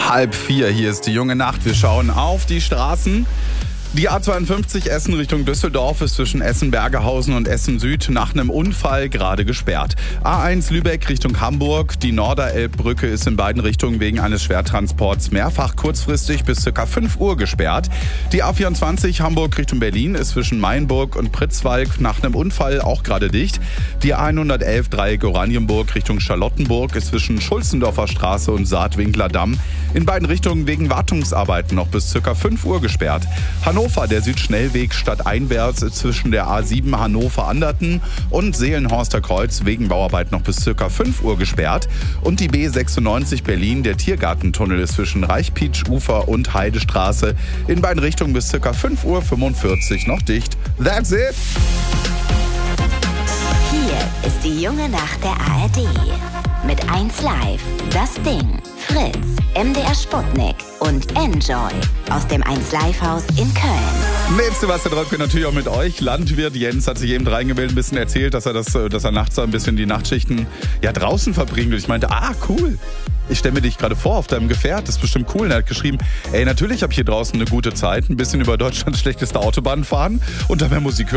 3:30, hier ist die junge Nacht. Wir schauen auf die Straßen. Die A52 Essen Richtung Düsseldorf ist zwischen Essen-Bergehausen und Essen-Süd nach einem Unfall gerade gesperrt. A1 Lübeck Richtung Hamburg. Die Norderelbbrücke ist in beiden Richtungen wegen eines Schwertransports mehrfach kurzfristig bis ca. 5 Uhr gesperrt. Die A24 Hamburg Richtung Berlin ist zwischen Mainburg und Pritzwalk nach einem Unfall auch gerade dicht. Die A111 Dreieck Oranienburg Richtung Charlottenburg ist zwischen Schulzendorfer Straße und Saatwinkler Damm in beiden Richtungen wegen Wartungsarbeiten noch bis ca. 5 Uhr gesperrt. Hannover, der Südschnellweg stadteinwärts zwischen der A7 Hannover-Anderten und Seelenhorster Kreuz wegen Bauarbeit noch bis ca. 5 Uhr gesperrt. Und die B96 Berlin, der Tiergartentunnel ist zwischen Reichpietsch-Ufer und Heidestraße in beiden Richtungen bis ca. 5:45 Uhr noch dicht. That's it! Hier ist die junge Nacht der ARD. Mit 1 Live, das Ding, Fritz, MDR Sputnik und Enjoy aus dem 1 Live Haus in Köln. Mit Sebastian Röpke natürlich auch mit euch. Landwirt Jens hat sich eben reingemeldet, ein bisschen erzählt, dass er nachts so ein bisschen die Nachtschichten draußen verbringt. Und ich meinte, cool. Ich stelle mir dich gerade vor auf deinem Gefährt, das ist bestimmt cool. Und er hat geschrieben, natürlich habe ich hier draußen eine gute Zeit, ein bisschen über Deutschlands schlechteste Autobahn fahren und dabei Musik hören.